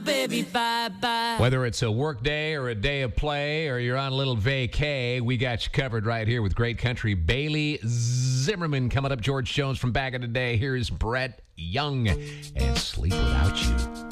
baby, bye-bye. Whether it's a work day or a day of play or you're on a little vacay, we got you covered right here with great country. Bailey Zimmerman coming up. George Jones from back in the day. Here's Brett Young and Sleep Without You.